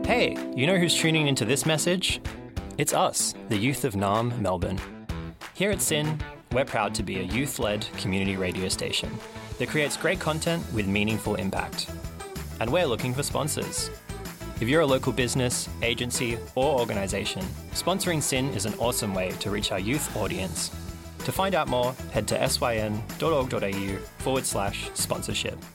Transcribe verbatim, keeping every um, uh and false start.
Hey, you know who's tuning into this message? It's us, the youth of Naarm, Melbourne. Here at SYN, we're proud to be a youth-led community radio station that creates great content with meaningful impact. And we're looking for sponsors. If you're a local business, agency, or organisation, sponsoring SYN is an awesome way to reach our youth audience. To find out more, head to syn.org.au forward slash sponsorship.